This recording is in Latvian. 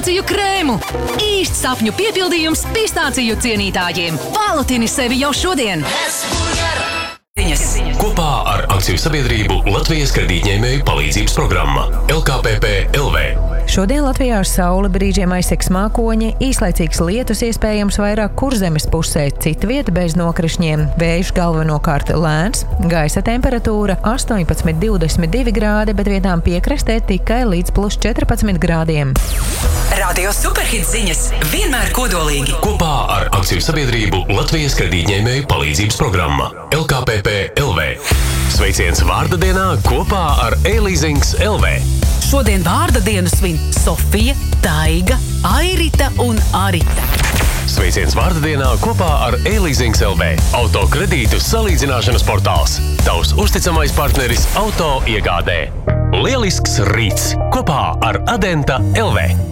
Pistāciju krēmu. Īsts sapņu piepildījums pistāciju cienītājiem. Valutini sevi jau šodien. Kopā ar akciju sabiedrību Latvijas kredītņēmēju palīdzības programma LKPP LV. Šodien Latvijā ar sauli brīžiem aizsegs mākoņi, īslaicīgs lietus iespējams vairāk Kurzemes pusē, citvieta bez nokrišņiem, vējš galvenokārt lēns, gaisa temperatūra 18–22 grādi, bet vietām piekrastē tikai līdz +14 grādiem. Radio Superhits ziņas vienmēr kodolīgi. Kopā ar akciju sabiedrību Latvijas kredītņēmēju palīdzības programma LKPP LV. Sveiciens vārda dienā kopā ar E-Leasings LV. Šodien vārda dienu svin Sofija, Taiga, Airita un Arita. Sveiciens vārda dienā kopā ar E-Leasings LV. Auto kredītu salīdzināšanas portāls. Tavs uzticamais partneris auto iegādē. Lielisks rīts kopā ar Adenta LV.